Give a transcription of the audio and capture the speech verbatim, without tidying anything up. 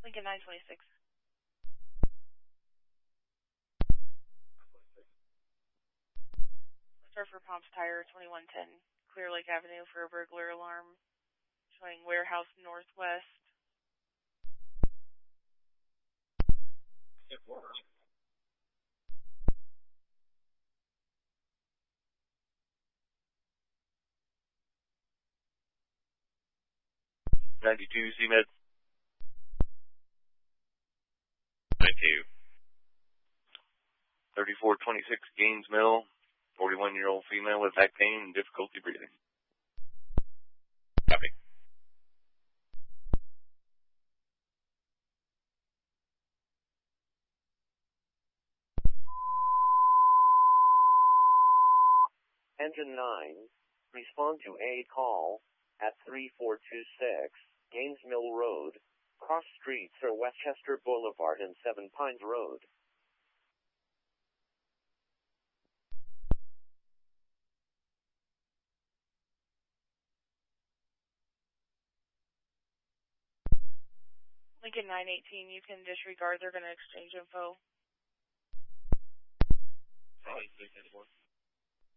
Lincoln nine twenty-six. Start for Pomp's Tire, twenty-one ten, Clear Lake Avenue for a burglar alarm, showing warehouse northwest. ninety-two C Med. ninety-two. thirty-four twenty-six Gaines Mill, forty-one-year-old female with back pain and difficulty breathing. Copy. Engine nine, respond to a call at three four two six Gaines Mill Road. Cross streets are Westchester Boulevard and Seven Pines Road. Lincoln nine eighteen, you can disregard, they're going to exchange info. Probably three ten four.